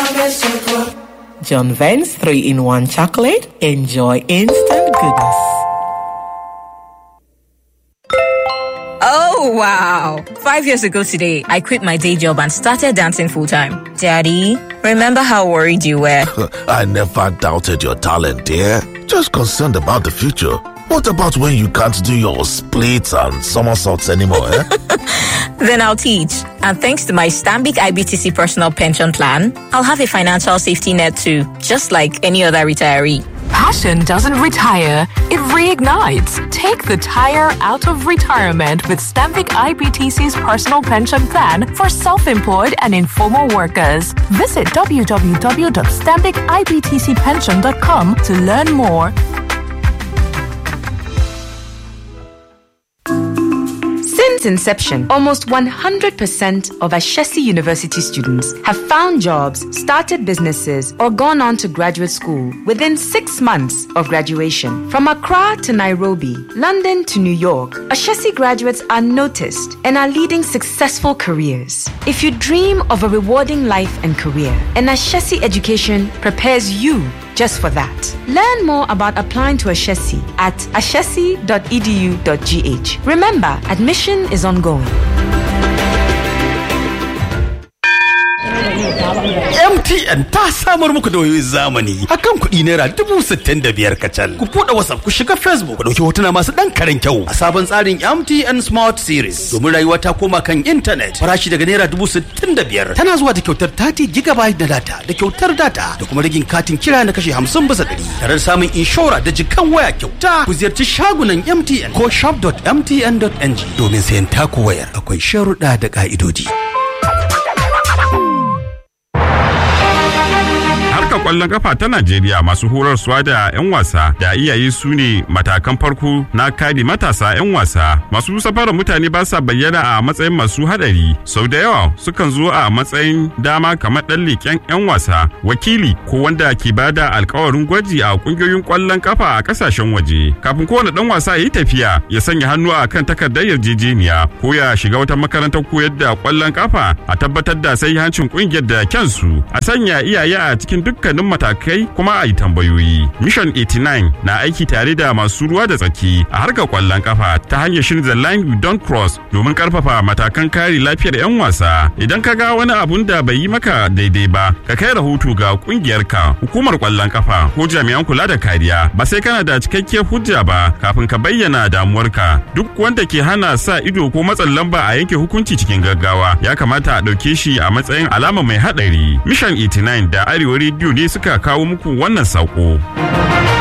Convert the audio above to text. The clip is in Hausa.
John Vance 3-in-1 chocolate. Enjoy instant goodness. Oh, wow. 5 years ago today, I quit my day job and started dancing full-time. Daddy, remember how worried you were? I never doubted your talent, dear. Just concerned about the future. What about when you can't do your splits and somersaults anymore, eh? Then I'll teach. And thanks to my Stanbic IBTC personal pension plan, I'll have a financial safety net too, just like any other retiree. Passion doesn't retire, it reignites. Take the tire out of retirement with Stanbic IBTC's personal pension plan for self-employed and informal workers. Visit www.stanbicibtcpension.com to learn more. Since inception, almost 100% of Ashesi University students have found jobs, started businesses, or gone on to graduate school within 6 months of graduation. From Accra to Nairobi, London to New York, Ashesi graduates are noticed and are leading successful careers. If you dream of a rewarding life and career, an Ashesi education prepares you just for that. Learn more about applying to Ashesi at ashesi.edu.gh. Remember, admission is ongoing. MTN ta samar muku da wayoyin zamani akan kuɗi naira 65,000 kacal. Ku buɗe WhatsApp, ku shiga Facebook, ku ɗauki hotuna masu ɗan karen kyau a sabon tsarin MTN Smart Series. Domin rayuwa ta koma kan intanet, farashi daga naira 65,000 tana zuwa da kyautar 30 GB na data da kyautar data da kuma rigin katin kira na kashe 50% tare da samun inshora da jikan waya kyauta. Ku ziyarci shagunan MTN ko shop.mtn.ng domin sayan taku wayar. Akwai sharuɗa da ƙa'idodi. Harkar kwallon kafa ta Najeriya, masu horarwa da 'yan wasa da iyaye su ne matakan farko na kare matasa 'yan wasa. Masu safarar mutane ba sa bayyana a matsayin masu hadari. Sau da yawa sukan zo a matsayin dama kamar ɗan leƙen 'yan wasa, wakili ko wanda ke bada alkawarin gwaji a ƙungiyoyin kwallon kafa a ƙasashen waje. Kafin kowane ɗan wasa ya yi tafiya, ya sanya hannu a kan takardar yarjejeniya ko ya shiga wata makarantar koyar da kwallon kafa, a tabbatar da sahihancin ƙungiyar da kyansu, a sanya iyaye a cikin dukkanin matakai kuma a yi tambayoyi. Mission 89 na aiki tare da masu ruwa da tsaki a harkar kwallon kafa ta hanyar shirin The Line We Don't Cross domin karfafa matakan kare lafiyar 'yan wasa. Idan ka ga wani abun da bai yi maka daidai ba, ka kai rahoto ga kungiyarka, hukumar kwallon kafa ko jami'an kula da kariya. Ba sai kana da cikakkiyar hujja ba kafin ka bayyana damuwarka. Duk wanda ke hana sa ido ko matsin lamba a yanke hukunci cikin gaggawa ya kamata a ɗauke shi a matsayin alama mai haɗari. Mission 89 da Arewa Radio ne suka kawo muku wannan saƙo.